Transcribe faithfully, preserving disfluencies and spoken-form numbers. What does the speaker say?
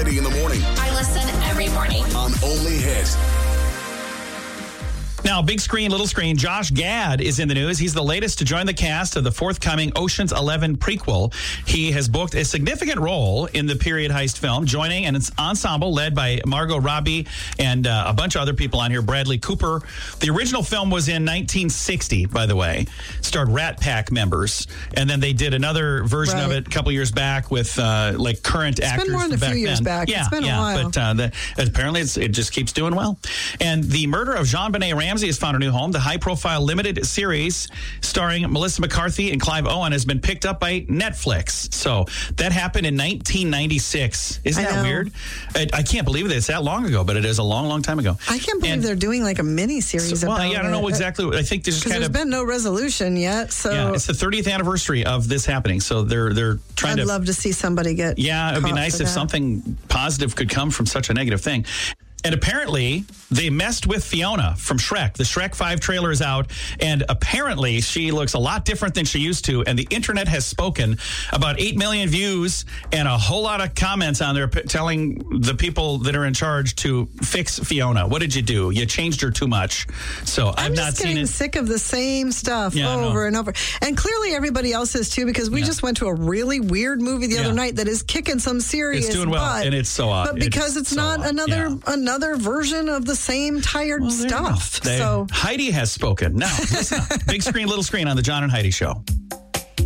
Heidi in the morning. I listen every morning. On Only Hit. Now, big screen, little screen, Josh Gad is in the news. He's the latest to join the cast of the forthcoming Ocean's Eleven prequel. He has booked a significant role in the period heist film, joining an ensemble led by Margot Robbie and uh, a bunch of other people on here, Bradley Cooper. The original film was in nineteen sixty, by the way, starred Rat Pack members. And then they did another version Right. of it a couple years back with uh, like current It's actors been more than a from few back years then. back. Yeah, It's been a yeah, while. But uh, the, apparently it's, it just keeps doing well. And The Murder of JonBenet Ramsey has found a new home. The high-profile limited series starring Melissa McCarthy and Clive Owen has been picked up by Netflix. So that happened in nineteen ninety-six. Isn't I that know. weird? I, I can't believe it. It's that long ago, but it is a long, long time ago. I can't believe And- they're doing like a mini series So, well, about yeah, I don't know it. exactly. What, I think this is Because kind there's of been no resolution yet, so yeah. It's the thirtieth anniversary of this happening, so they're they're trying I'd to. love to see somebody get Yeah, it'd be caught nice for if that. something positive could come from such a negative thing. And apparently, they messed with Fiona from Shrek. The Shrek five trailer is out, and apparently she looks a lot different than she used to, and the internet has spoken. About eight million views and a whole lot of comments on there p- telling the people that are in charge to fix Fiona. What did you do? You changed her too much. So I'm I've not just seen getting it. sick of the same stuff Yeah, I know. over and over. And clearly everybody else is too, because we Yeah. just went to a really weird movie the Yeah. other night that is kicking some serious It's doing well, butt. and it's so odd. But because It's it's, so not odd, another yeah. another version of the same tired Well, there you go. stuff. They- So Heidi has spoken. Now, listen up. Big screen, little screen on the John and Heidi Show.